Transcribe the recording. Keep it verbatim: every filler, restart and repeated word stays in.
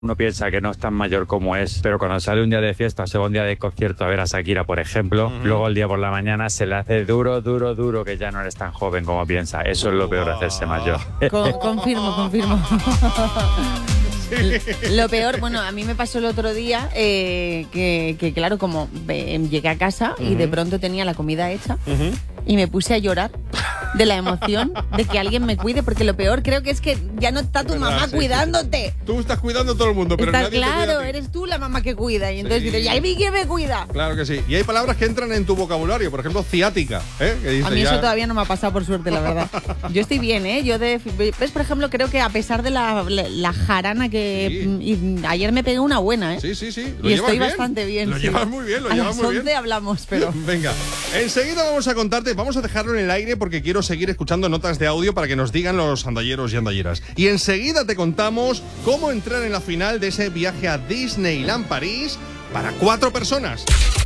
Uno piensa que no es tan mayor como es, pero cuando sale un día de fiesta o se va un día de concierto a ver a Shakira, por ejemplo, uh-huh. luego el día por la mañana se le hace duro, duro, duro que ya no eres tan joven como piensa. Eso es lo peor de hacerse mayor. Con, confirmo, confirmo. Lo peor, bueno, a mí me pasó el otro día eh, que, que, claro, como eh, llegué a casa uh-huh. y de pronto tenía la comida hecha uh-huh. y me puse a llorar de la emoción de que alguien me cuide, porque lo peor creo que es que ya no está tu ¿verdad? mamá Sí, cuidándote. Sí, sí. Tú estás cuidando a todo el mundo, pero está nadie claro, te cuida a ti. Eres tú la mamá que cuida y entonces sí. dices, ¿y a mí quién me cuida? Claro que sí. Y hay palabras que entran en tu vocabulario, por ejemplo, ciática. ¿eh? Que dice, a mí ya... eso todavía no me ha pasado, por suerte, la verdad. Yo estoy bien, ¿eh? Yo de, ¿ves? Por ejemplo, creo que a pesar de la, la, la jarana que sí. y, ayer me pegué una buena, ¿eh? Sí, sí, sí. ¿Lo y estoy bien? bastante bien. Lo sí. llevas muy bien, lo a llevas las muy bien. hablamos, pero... Venga, enseguida vamos a contarte, vamos a dejarlo en el aire porque quiero seguir escuchando notas de audio para que nos digan los andalleros y andalleras. Y enseguida te contamos cómo entrar en la final de ese viaje a Disneyland París para cuatro personas.